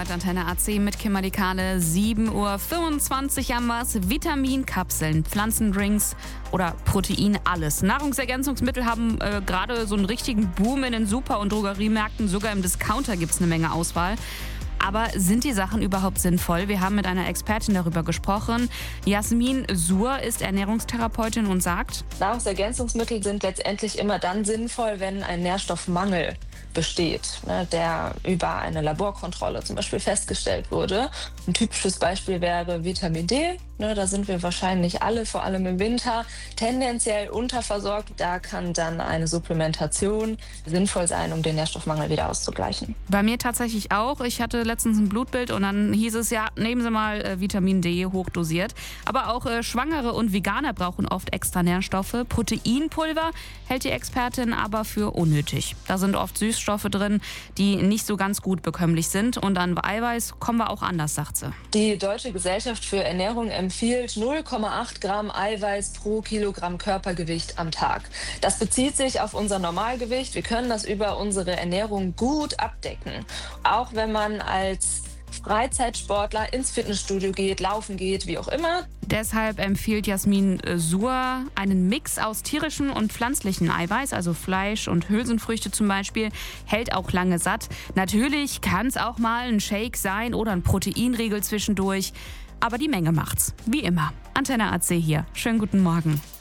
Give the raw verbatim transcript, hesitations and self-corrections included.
hört Antenne A C mit Kimberly Kahle. sieben Uhr fünfundzwanzig haben wir's. Vitaminkapseln, Pflanzendrinks oder Protein, alles. Nahrungsergänzungsmittel haben äh, gerade so einen richtigen Boom in den Super- und Drogeriemärkten. Sogar im Discounter gibt's eine Menge Auswahl. Aber sind die Sachen überhaupt sinnvoll? Wir haben mit einer Expertin darüber gesprochen. Jasmin Suhr ist Ernährungstherapeutin und sagt: Nahrungsergänzungsmittel sind letztendlich immer dann sinnvoll, wenn ein Nährstoffmangel besteht, ne, der über eine Laborkontrolle zum Beispiel festgestellt wurde. Ein typisches Beispiel wäre Vitamin D. Ne, da sind wir wahrscheinlich alle, vor allem im Winter, tendenziell unterversorgt. Da kann dann eine Supplementation sinnvoll sein, um den Nährstoffmangel wieder auszugleichen. Bei mir tatsächlich auch. Ich hatte letztens ein Blutbild und dann hieß es, ja, nehmen Sie mal äh, Vitamin D hochdosiert. Aber auch äh, Schwangere und Veganer brauchen oft extra Nährstoffe. Proteinpulver hält die Expertin aber für unnötig. Da sind oft Süßstoffe drin, die nicht so ganz gut bekömmlich sind. Und an Eiweiß kommen wir auch anders, sagt sie. Die Deutsche Gesellschaft für Ernährung empfiehlt null Komma acht Gramm Eiweiß pro Kilogramm Körpergewicht am Tag. Das bezieht sich auf unser Normalgewicht. Wir können das über unsere Ernährung gut abdecken. Auch wenn man als Freizeitsportler ins Fitnessstudio geht, laufen geht, wie auch immer. Deshalb empfiehlt Jasmin Suhr einen Mix aus tierischem und pflanzlichem Eiweiß, also Fleisch und Hülsenfrüchte zum Beispiel, hält auch lange satt. Natürlich kann es auch mal ein Shake sein oder ein Proteinriegel zwischendurch, aber die Menge macht's, wie immer. Antenne A C hier. Schönen guten Morgen.